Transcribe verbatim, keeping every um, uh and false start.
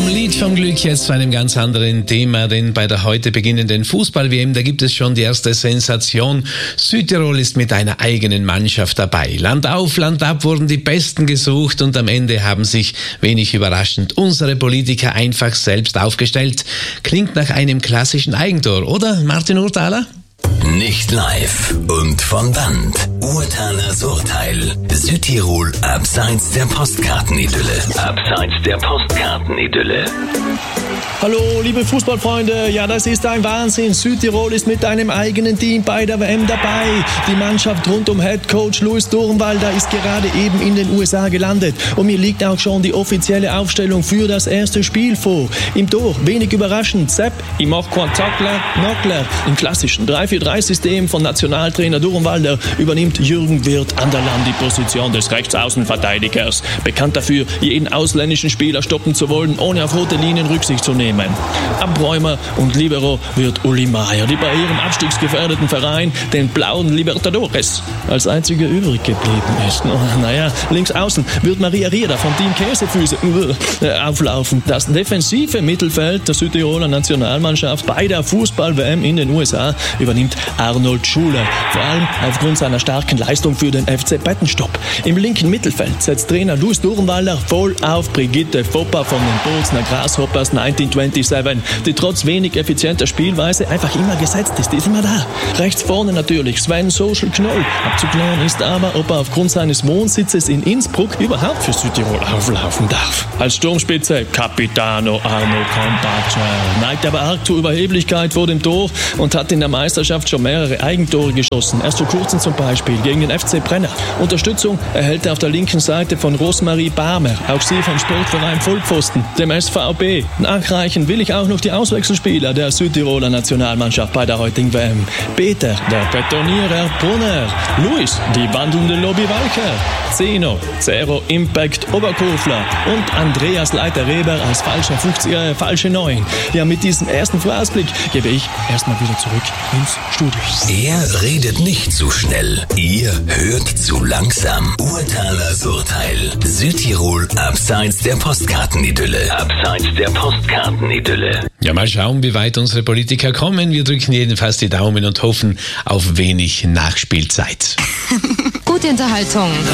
Vom Lied vom Glück jetzt zu einem ganz anderen Thema, denn bei der heute beginnenden Fußball-W M, da gibt es schon die erste Sensation. Südtirol ist mit einer eigenen Mannschaft dabei. Land auf, Land ab wurden die Besten gesucht und am Ende haben sich, wenig überraschend, unsere Politiker einfach selbst aufgestellt. Klingt nach einem klassischen Eigentor, oder, Martin Urtaler? Nicht live und von Band. Urtalers Urteil. Südtirol abseits der Postkartenidylle. Abseits der Postkartenidylle. Hallo, liebe Fußballfreunde. Ja, das ist ein Wahnsinn. Südtirol ist mit einem eigenen Team bei der W M dabei. Die Mannschaft rund um Headcoach Louis Durnwalder ist gerade eben in den U S A gelandet. Und mir liegt auch schon die offizielle Aufstellung für das erste Spiel vor. Im Tor, wenig überraschend, Sepp, ich mach Quantakler, Nockler. Im klassischen drei vier drei System von Nationaltrainer Durnwalder übernimmt Jürgen Wirth an der Land die Position des Rechtsaußenverteidigers. Bekannt dafür, jeden ausländischen Spieler stoppen zu wollen, ohne auf rote Linien Rücksicht zu nehmen. Abräumer und Libero wird Uli Maier, die bei ihrem abstiegsgefährdeten Verein, den blauen Libertadores, als einziger übrig geblieben ist. Naja, links außen wird Maria Rieder vom Team Käsefüße äh, auflaufen. Das defensive Mittelfeld der Südtiroler Nationalmannschaft bei der Fußball-W M in den U S A übernimmt Arnold Schuler, vor allem aufgrund seiner starken Leistung für den F C Bettenstopp. Im linken Mittelfeld setzt Trainer Louis Durnwalder voll auf Brigitte Foppa von den Bozner Grasshoppers neunzehnhundertsiebenundzwanzig, die trotz wenig effizienter Spielweise einfach immer gesetzt ist. Die ist immer da. Rechts vorne natürlich Sven Social Knoll. Abzuklären ist aber, ob er aufgrund seines Wohnsitzes in Innsbruck überhaupt für Südtirol auflaufen darf. Als Sturmspitze Capitano Arno Compacer neigt aber arg zur Überheblichkeit vor dem Tor und hat in der Meisterschaft schon mehrere Eigentore geschossen. Erst vor kurzem zum Beispiel gegen den F C Brenner. Unterstützung erhält er auf der linken Seite von Rosmarie Barmer, auch sie vom Sportverein Vollpfosten, dem S V B. Nachreichen will ich auch noch die Auswechselspieler der Südtiroler Nationalmannschaft bei der heutigen W M. Peter, der Betonierer Brunner, Luis, die wandelnde Lobby Walker, Zeno, Zero Impact Oberkofler und Andreas Leiter-Reber als falscher fünfziger, falsche neun. Ja, mit diesem ersten Vorausblick gebe ich erstmal wieder zurück ins Studio. Er redet nicht zu schnell. Ihr hört zu langsam. Urtalers Urteil. Südtirol abseits der Postkartenidylle. Abseits der Postkartenidylle. Ja, mal schauen, wie weit unsere Politiker kommen. Wir drücken jedenfalls die Daumen und hoffen auf wenig Nachspielzeit. Gute Unterhaltung.